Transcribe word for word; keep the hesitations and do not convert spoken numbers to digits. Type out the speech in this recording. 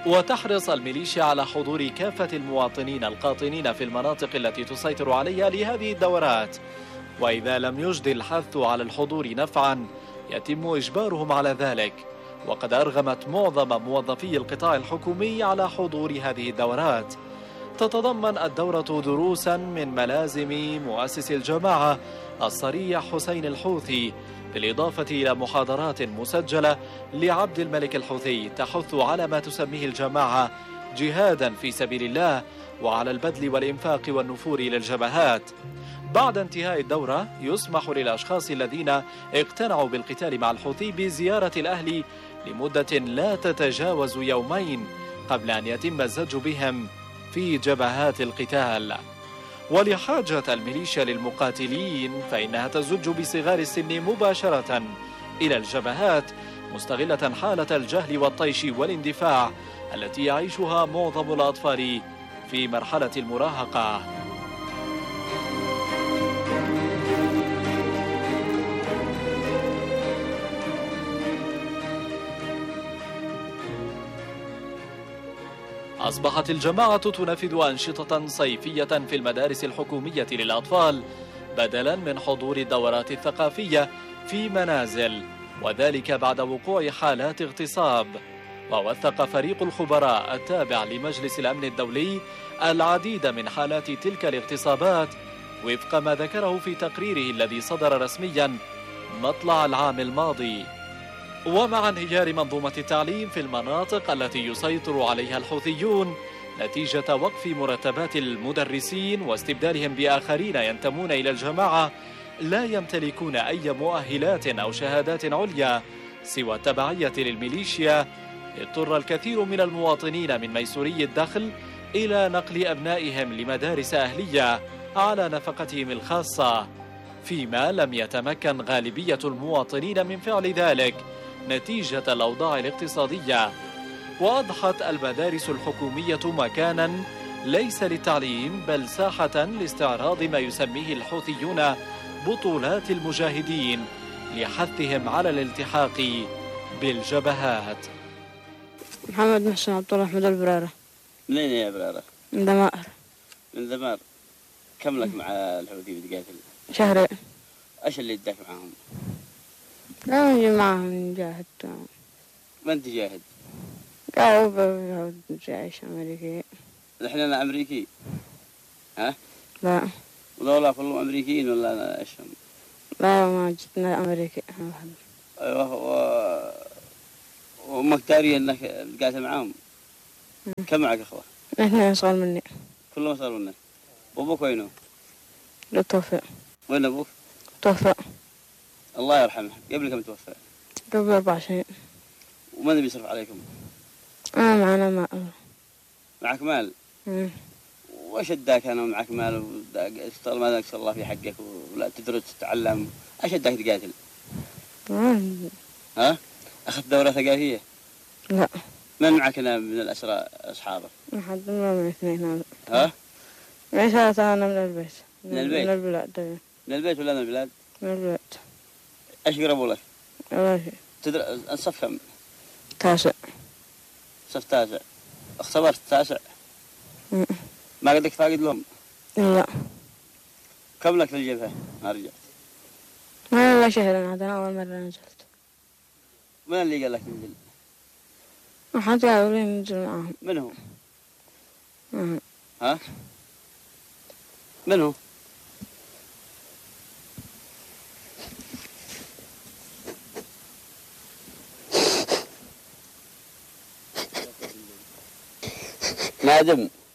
وتحرص الميليشيا على حضور كافة المواطنين القاطنين في المناطق التي تسيطر عليها لهذه الدورات، وإذا لم يجدي الحث على الحضور نفعا يتم إجبارهم على ذلك. وقد أرغمت معظم موظفي القطاع الحكومي على حضور هذه الدورات. تتضمن الدورة دروسا من ملازم مؤسس الجماعة الصريح حسين الحوثي، بالإضافة إلى محاضرات مسجلة لعبد الملك الحوثي تحث على ما تسميه الجماعة جهادا في سبيل الله، وعلى البذل والإنفاق والنفور إلى الجبهات. بعد انتهاء الدورة يسمح للأشخاص الذين اقتنعوا بالقتال مع الحوثي بزيارة الأهل لمدة لا تتجاوز يومين قبل أن يتم الزج بهم في جبهات القتال. ولحاجة الميليشيا للمقاتلين فإنها تزج بصغار السن مباشرة إلى الجبهات، مستغلة حالة الجهل والطيش والاندفاع التي يعيشها معظم الأطفال في مرحلة المراهقة. أصبحت الجماعة تنفذ أنشطة صيفية في المدارس الحكومية للأطفال بدلا من حضور الدورات الثقافية في منازل، وذلك بعد وقوع حالات اغتصاب. ووثق فريق الخبراء التابع لمجلس الأمن الدولي العديد من حالات تلك الاغتصابات وفق ما ذكره في تقريره الذي صدر رسميا مطلع العام الماضي. ومع انهيار منظومة التعليم في المناطق التي يسيطر عليها الحوثيون نتيجة وقف مرتبات المدرسين واستبدالهم بآخرين ينتمون إلى الجماعة لا يمتلكون أي مؤهلات أو شهادات عليا سوى التبعية للميليشيا، اضطر الكثير من المواطنين من ميسوري الدخل إلى نقل أبنائهم لمدارس أهلية على نفقتهم الخاصة، فيما لم يتمكن غالبية المواطنين من فعل ذلك نتيجة الأوضاع الاقتصادية. وأضحت المدارس الحكومية مكانا ليس للتعليم بل ساحة لاستعراض ما يسميه الحوثيون بطولات المجاهدين لحثهم على الالتحاق بالجبهات. محمد محسن عبد الله أحمد البرارة. منين يا برارة؟ من دمار. من دمار. كم لك مع الحوثي بتقاتل؟ شهرين. ايش اللي اداك معهم؟ لا نجي معهم نجاهد. من تجاهد؟ قالوا جيش أمريكي. الحين أنا أمريكي. ها؟ لا. ولا لا كلهم أمريكيين ولا أنا إيش هم؟ لا ما جتنا أمريكي واحد. أيوه و ومختارين إنك تقاتل معهم. كم معك أخوة؟ إحنا أصغر مني. كلهم أصغر منك. وأبوك وينه؟ لا توفى. وين أبوك؟ توفى. الله يرحمه. قبل كم توفى؟ قبل أربع سنين. وماذا بيصرف عليكم؟ أنا معنا مال. معك مال؟ امم. وإيش اداك أنا معك مال واشتغل ما نقص الله في حقك ولا تدرس تتعلم؟ إيش اداك تقاتل؟ مم. ها؟ أخذت دورة ثقافية؟ لا. من معك أنا من الأسرى أصحابك؟ ما حد ما من اثنين. ها؟ معي ثلاثة أنا من البيت. من البيت؟ من البلاد. من البيت ولا من البلاد؟ من البلاد. إيش يقربوا لك؟ ولا شيء. تدر... الصف كم؟ تاسع. صف تاسع. اختبرت تاسع؟ مم. ما قدك فاقد لهم؟ لا. كم لك في الجبهة؟ ما رجعت. ما لا شهر أنا هذا أول مرة نزلت. من اللي قال لك ننزل؟ ما حد قالوا لي ننزل معهم. من هو؟ مم. ها؟ من هو؟ نادم.